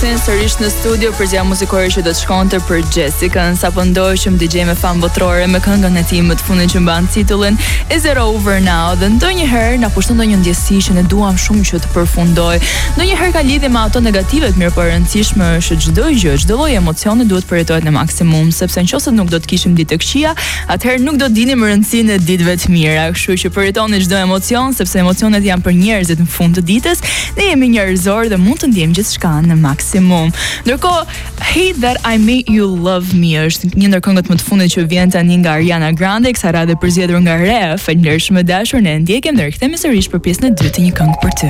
Sërish në studio për zja muzikore që do të shkonte për Jessica. Sapo ndoqëm DJ me fan botrore me këngën e tij më të fundit që mban titullin Is It Over Now, dhe ndonjëherë na pushton ndonjë ndjesi që ne duam shumë që të përfundoj. Ndonjëherë ka lidhje me ato negativet, mirë po e rëndësishme është çdo gjë, çdo lloj emocioni duhet përjetohet në maksimum, sepse nëse nuk do të kishim ditë të këqija, atëherë nuk do të dinim rëndësinë e ditëve të mira. Kështu që përjetoni çdo emocion, sepse emocionet janë për njerëzit në fund të ditës. Ne jemi njerëzor dhe mund të ndjejmë gjithçka në maksimum. Ndërkohë, Hate That I Made You Love Me është një ndër këngët më të fundit që vjen tani nga Ariana Grande, kësaj radhe përzgjedhur nga Re. Faleminderit shumë dashur, ne ndjekim dhe rikthehemi sërish për pjesën e dytë të Një këngë për ty.